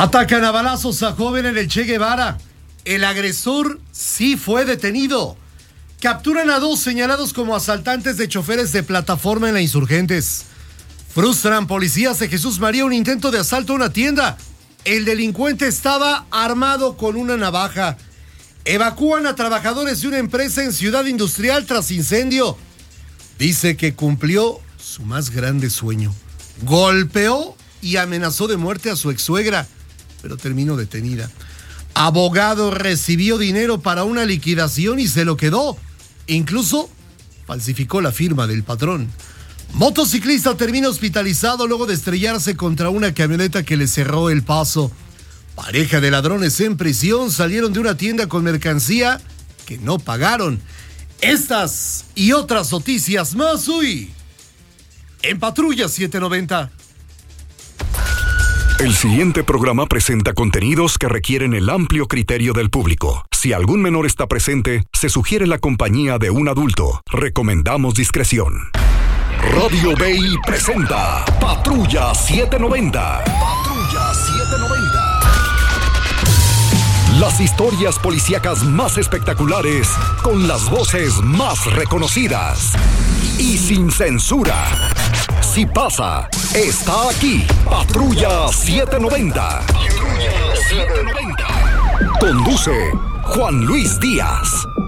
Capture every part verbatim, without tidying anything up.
Atacan a balazos a joven en el Che Guevara. El agresor sí fue detenido. Capturan a dos señalados como asaltantes de choferes de plataforma en la Insurgentes. Frustran policías de Jesús María un intento de asalto a una tienda. El delincuente estaba armado con una navaja. Evacúan a trabajadores de una empresa en Ciudad Industrial tras incendio. Dice que cumplió su más grande sueño. Golpeó y amenazó de muerte a su exsuegra, pero terminó detenida. Abogado recibió dinero para una liquidación y se lo quedó. Incluso falsificó la firma del patrón. Motociclista termina hospitalizado luego de estrellarse contra una camioneta que le cerró el paso. Pareja de ladrones en prisión salieron de una tienda con mercancía que no pagaron. Estas y otras noticias más hoy en Patrulla setecientos noventa. El siguiente programa presenta contenidos que requieren el amplio criterio del público. Si algún menor está presente, se sugiere la compañía de un adulto. Recomendamos discreción. Radio Bay presenta Patrulla setecientos noventa. Patrulla setecientos noventa. Las historias policíacas más espectaculares, con las voces más reconocidas y sin censura. Si pasa, está aquí. Patrulla setecientos noventa. Patrulla setecientos noventa. Conduce Juan Luis Díaz.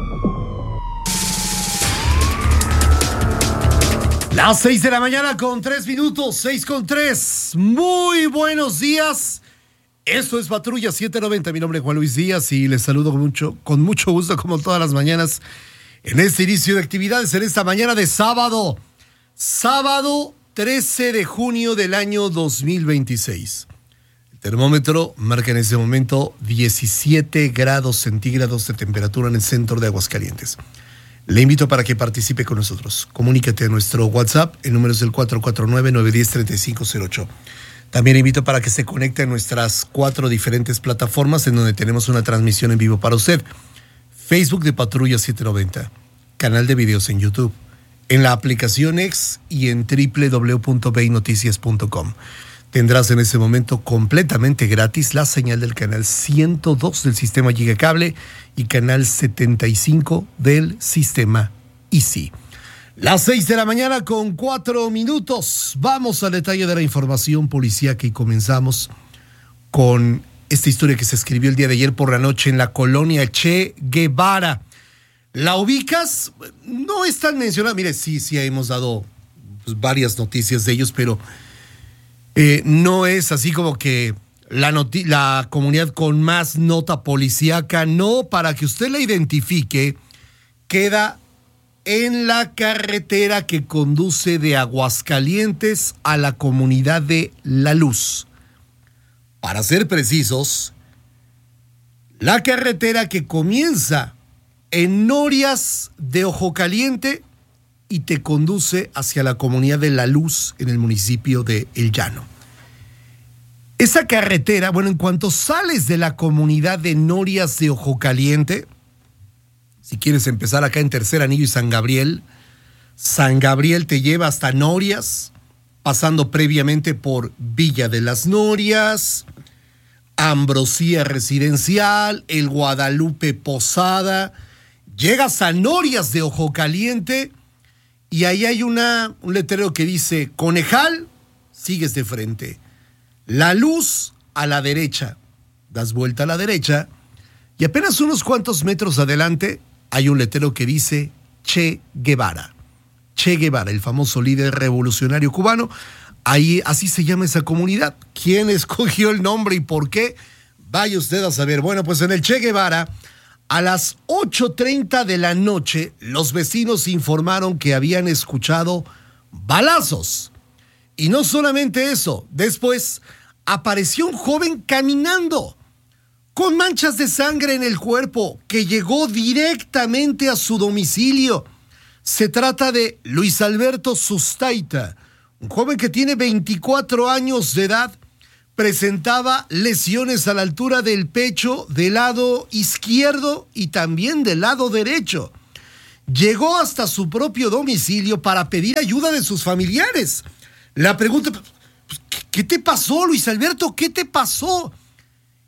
Las seis de la mañana con tres minutos, seis con tres. Muy buenos días. Esto es Patrulla setecientos noventa. Mi nombre es Juan Luis Díaz y les saludo con mucho, con mucho gusto, como todas las mañanas, en este inicio de actividades, en esta mañana de sábado. Sábado trece de junio del año dos mil veintiséis. El termómetro marca en este momento diecisiete grados centígrados de temperatura en el centro de Aguascalientes. Le invito para que participe con nosotros. Comunícate a nuestro WhatsApp, el número es el cuatro cuatro nueve, nueve uno cero, tres cinco cero ocho. También invito para que se conecte a nuestras cuatro diferentes plataformas en donde tenemos una transmisión en vivo para usted. Facebook de Patrulla setecientos noventa, canal de videos en YouTube, en la aplicación X y en doble u doble u doble u punto bay noticias punto com. Tendrás en ese momento completamente gratis la señal del canal ciento dos del sistema Gigacable y canal setenta y cinco del sistema Easy. Las seis de la mañana con cuatro minutos. Vamos al detalle de la información policíaca y comenzamos con esta historia que se escribió el día de ayer por la noche en la colonia Che Guevara. ¿La ubicas? No es tan mencionada. Mire, sí, sí hemos dado pues, varias noticias de ellos, pero eh, no es así como que la, noti- la comunidad con más nota policíaca. No, para que usted la identifique, queda en la carretera que conduce de Aguascalientes a la comunidad de La Luz. Para ser precisos, la carretera que comienza en Norias de Ojo Caliente y te conduce hacia la comunidad de La Luz en el municipio de El Llano. Esa carretera, bueno, en cuanto sales de la comunidad de Norias de Ojo Caliente, si quieres empezar acá en Tercer Anillo y San Gabriel, San Gabriel te lleva hasta Norias, pasando previamente por Villa de las Norias, Ambrosía Residencial, el Guadalupe Posada. Llegas a Norias de Ojo Caliente y ahí hay una, un letrero que dice Conejal, sigues de frente. La Luz a la derecha, das vuelta a la derecha y apenas unos cuantos metros adelante hay un letrero que dice Che Guevara. Che Guevara, el famoso líder revolucionario cubano. Ahí, así se llama esa comunidad. ¿Quién escogió el nombre y por qué? Vaya usted a saber. Bueno, pues en el Che Guevara, a las ocho treinta de la noche, los vecinos informaron que habían escuchado balazos. Y no solamente eso, después apareció un joven caminando con manchas de sangre en el cuerpo, que llegó directamente a su domicilio. Se trata de Luis Alberto Sustaita, un joven que tiene veinticuatro años de edad, presentaba lesiones a la altura del pecho del lado izquierdo y también del lado derecho. Llegó hasta su propio domicilio para pedir ayuda de sus familiares. La pregunta, ¿qué te pasó, Luis Alberto? ¿Qué te pasó?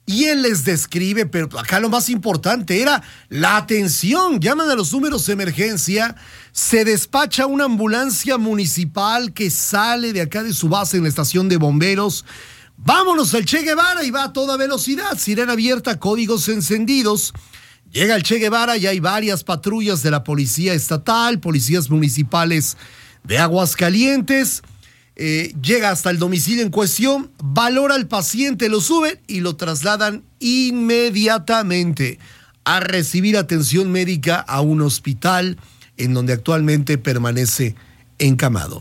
Y él les describe, pero acá lo más importante era la atención. Llaman a los números de emergencia, se despacha una ambulancia municipal que sale de acá de su base en la estación de bomberos. Vámonos al Che Guevara y va a toda velocidad, sirena abierta, códigos encendidos. Llega el Che Guevara y hay varias patrullas de la policía estatal, policías municipales de Aguascalientes. Eh, llega hasta el domicilio en cuestión, valora al paciente, lo suben y lo trasladan inmediatamente a recibir atención médica a un hospital en donde actualmente permanece encamado.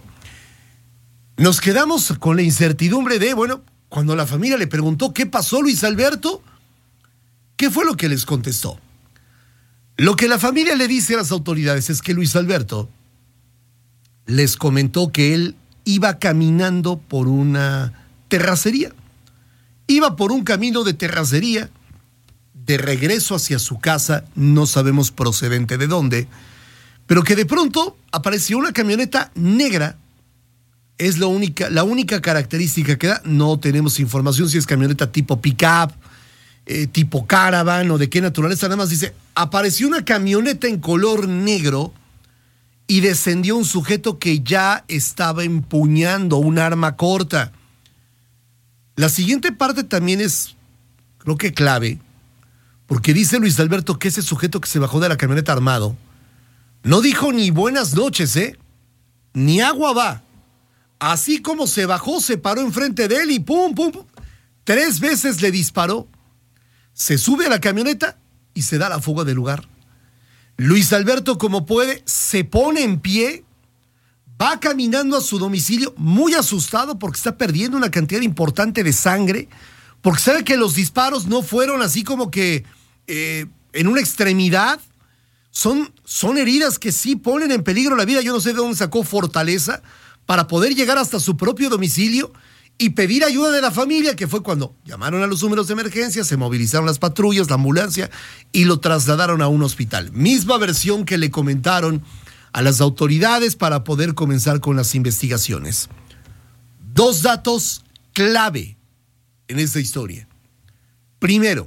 Nos quedamos con la incertidumbre de, bueno, cuando la familia le preguntó qué pasó Luis Alberto, ¿qué fue lo que les contestó? Lo que la familia le dice a las autoridades es que Luis Alberto les comentó que él iba caminando por una terracería. Iba por un camino de terracería, de regreso hacia su casa, no sabemos procedente de dónde, pero que de pronto apareció una camioneta negra. Es la única, la única característica que da. No tenemos información si es camioneta tipo pick-up, eh, tipo caravan o de qué naturaleza. Nada más dice, apareció una camioneta en color negro y descendió un sujeto que ya estaba empuñando un arma corta. La siguiente parte también es, creo que clave, porque dice Luis Alberto que ese sujeto que se bajó de la camioneta armado no dijo ni buenas noches, ¿eh? Ni agua va. Así como se bajó, se paró enfrente de él y pum, pum, pum. Tres veces le disparó. Se sube a la camioneta y se da la fuga del lugar. Luis Alberto, como puede, se pone en pie, va caminando a su domicilio muy asustado porque está perdiendo una cantidad importante de sangre, porque sabe que los disparos no fueron así como que eh, en una extremidad, son, son heridas que sí ponen en peligro la vida. Yo no sé de dónde sacó fortaleza para poder llegar hasta su propio domicilio y pedir ayuda de la familia, que fue cuando llamaron a los números de emergencia, se movilizaron las patrullas, la ambulancia y lo trasladaron a un hospital. Misma versión que le comentaron a las autoridades para poder comenzar con las investigaciones. Dos datos clave en esta historia. Primero,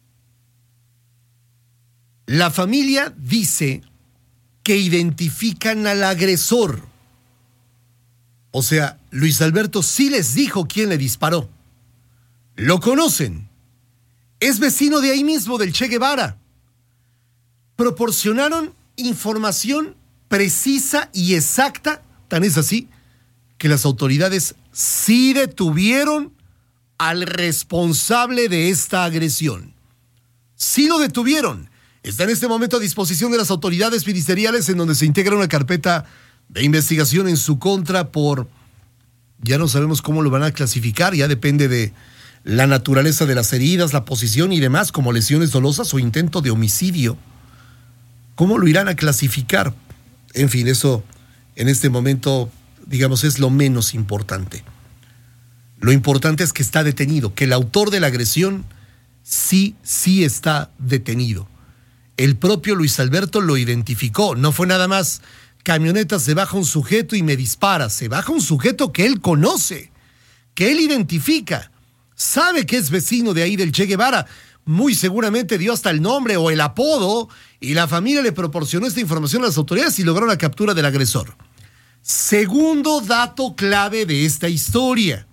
la familia dice que identifican al agresor. O sea, Luis Alberto sí les dijo quién le disparó. Lo conocen. Es vecino de ahí mismo, del Che Guevara. Proporcionaron información precisa y exacta, tan es así, que las autoridades sí detuvieron al responsable de esta agresión. Sí lo detuvieron. Está en este momento a disposición de las autoridades ministeriales, en donde se integra una carpeta de investigación en su contra por, ya no sabemos cómo lo van a clasificar, ya depende de la naturaleza de las heridas, la posición y demás, como lesiones dolosas o intento de homicidio. ¿Cómo lo irán a clasificar? En fin, eso en este momento, digamos, es lo menos importante. Lo importante es que está detenido, que el autor de la agresión sí, sí está detenido. El propio Luis Alberto lo identificó, no fue nada más camioneta, se baja un sujeto y me dispara, se baja un sujeto que él conoce, que él identifica, sabe que es vecino de ahí del Che Guevara, muy seguramente dio hasta el nombre o el apodo y la familia le proporcionó esta información a las autoridades y lograron la captura del agresor. Segundo dato clave de esta historia.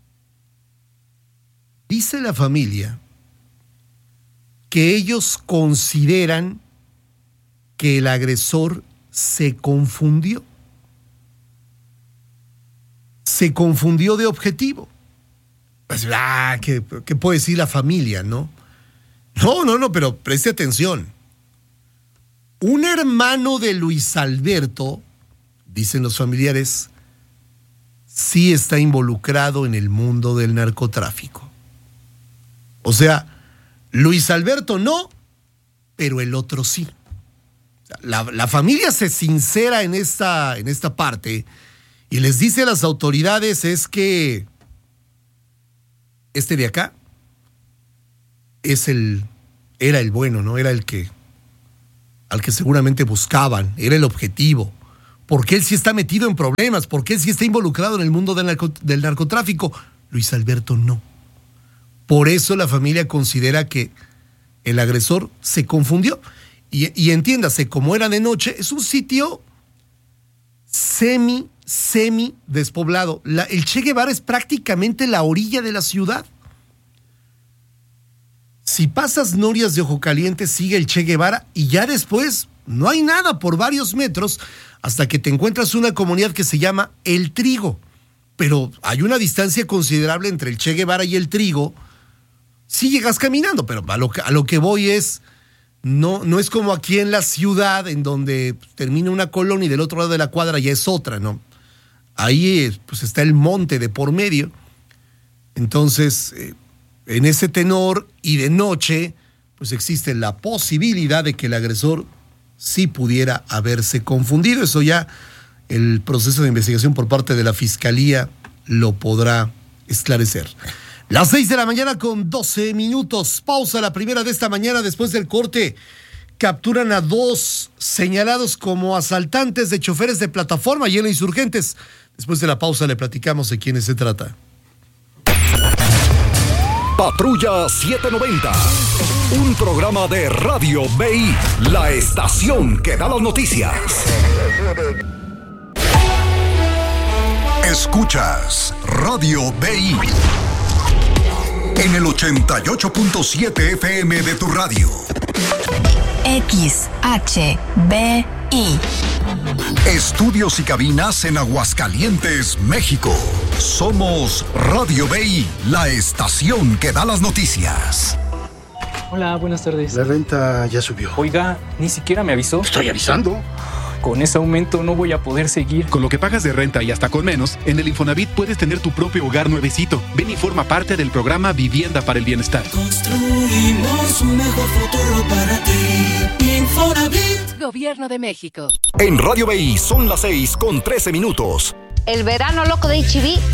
Dice la familia que ellos consideran que el agresor se confundió. Se confundió de objetivo. Pues, ah, ¿qué, qué puede decir la familia, no? No, no, no, pero preste atención. Un hermano de Luis Alberto, dicen los familiares, sí está involucrado en el mundo del narcotráfico. O sea, Luis Alberto no, pero el otro sí. La, la familia se sincera en esta, en esta parte y les dice a las autoridades es que este de acá es el, era el bueno, ¿no? Era el que, al que seguramente buscaban, era el objetivo. Porque él sí está metido en problemas, porque él sí está involucrado en el mundo del, narco, del narcotráfico. Luis Alberto no. Por eso la familia considera que el agresor se confundió. Y, y entiéndase, como era de noche, es un sitio semi, semi despoblado. La, el Che Guevara es prácticamente la orilla de la ciudad. Si pasas Norias de Ojo Caliente, sigue el Che Guevara y ya después no hay nada por varios metros hasta que te encuentras una comunidad que se llama El Trigo. Pero hay una distancia considerable entre el Che Guevara y El Trigo. Sí llegas caminando, pero a lo que, a lo que voy es, no, no es como aquí en la ciudad, en donde termina una colonia y del otro lado de la cuadra ya es otra, ¿no? Ahí pues está el monte de por medio. Entonces, eh, en ese tenor y de noche, pues existe la posibilidad de que el agresor sí pudiera haberse confundido. Eso ya el proceso de investigación por parte de la Fiscalía lo podrá esclarecer. Las seis de la mañana con doce minutos. Pausa la primera de esta mañana. Después del corte, capturan a dos señalados como asaltantes de choferes de plataforma y en Insurgentes. Después de la pausa le platicamos de quiénes se trata. Patrulla setecientos noventa, un programa de Radio B I, la estación que da las noticias. Escuchas Radio B I en el ochenta y ocho punto siete F M de tu radio. X H B I. Estudios y cabinas en Aguascalientes, México. Somos Radio B I, la estación que da las noticias. Hola, buenas tardes. La renta ya subió. Oiga, ni siquiera me avisó. Estoy avisando. Con ese aumento no voy a poder seguir. Con lo que pagas de renta y hasta con menos, en el Infonavit puedes tener tu propio hogar nuevecito. Ven y forma parte del programa Vivienda para el Bienestar. Construimos un mejor futuro para ti. Infonavit. Gobierno de México. En Radio B I son las seis con trece minutos. El verano loco de H E B